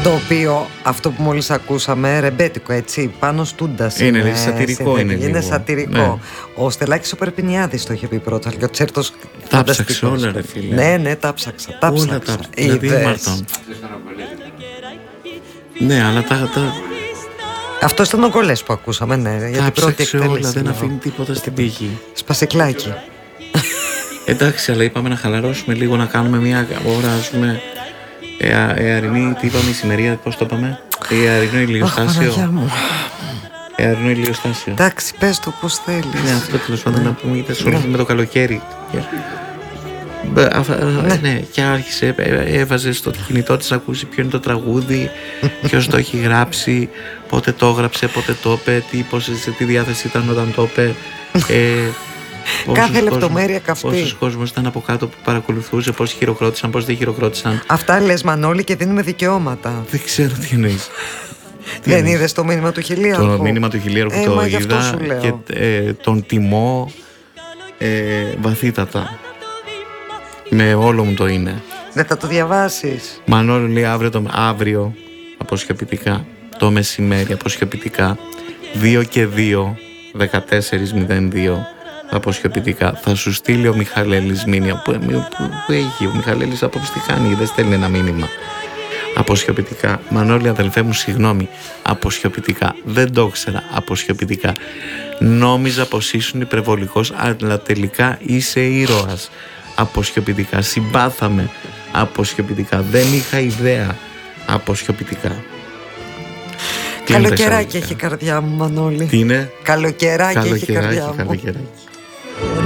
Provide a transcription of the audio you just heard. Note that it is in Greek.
Το οποίο, αυτό που μόλις ακούσαμε, ρεμπέτικο, έτσι, πάνω στούντας. Είναι σατυρικό, είναι σατυρικό. Ναι. Ο Στελάκης ο Περπινιάδης το είχε πει πρώτα. Και ο Τσέρτος. Τα ψάξε όλα, ρε φίλε. Ναι, τα ψάξα. Όλα τα. Δηλαδή, Μαρτών. Ναι, αλλά αυτό ήταν ο Γκολές που ακούσαμε, ναι. Για την πρώτη εκτέλεση. Όλα, δεν αφήνει τίποτα στην πύχη. Σπασικλάκι. Εντάξει, αλλά είπαμε να χαλαρώσουμε λίγο, να κάνουμε μια ώρα, ας πούμε. Εαρινή, τι είπαμε, ησημερία, πώς το είπαμε? Εαρινό ηλιοστάσιο. Εαρινό ηλιοστάσιο. Εντάξει, πες το πώς θέλεις. Ναι, αυτό τέλος πάντων να πούμε, γιατί ασχολείται με το καλοκαίρι. Ναι, και άρχισε, έβαζε στο κινητό της να ακούσει ποιο είναι το τραγούδι, ποιος το έχει γράψει, πότε το έγραψε, πότε το είπε, σε τι διάθεση ήταν όταν το είπε. Κάθε λεπτομέρεια καυτή. Πόσος κόσμος ήταν από κάτω που παρακολουθούσε, πώς χειροκρότησαν, πώς δεν χειροκρότησαν. Αυτά λες, Μανώλη, και δίνουμε δικαιώματα. Δεν ξέρω τι εννοείς. Δεν είδες το μήνυμα του Χιλίαρχου? Το μήνυμα του Χιλίαρχου το είδα και τον τιμώ βαθύτατα. Με όλο μου το είναι. Δεν θα το διαβάσεις? Μανώλη λέει αύριο αποσιοποιητικά, το μεσημέρι αποσιοποιητικά, 2 και 2, 14.02 αποσιοποιητικά. Θα σου στείλει ο Μιχαλέλης μήνυμα. Που έχει ο Μιχαλέλης απόψε τι κάνει, δεν στέλνει ένα μήνυμα. Αποσιοποιητικά. Μανώλη αδελφέ μου, συγγνώμη. Αποσιοποιητικά. Δεν το ήξερα. Αποσιοποιητικά. Νόμιζα πως ήσουν υπερβολικός, αλλά τελικά είσαι ήρωας. Αποσιοποιητικά. Συμπάθαμε. Αποσιοποιητικά. Δεν είχα ιδέα. Αποσιοποιητικά. Καλοκαιράκι έχει η καρδιά μου, Μανώλη. Τι είναι? Καλοκαιράκι έχει η καρδιά μου. Καλοκαιράκι.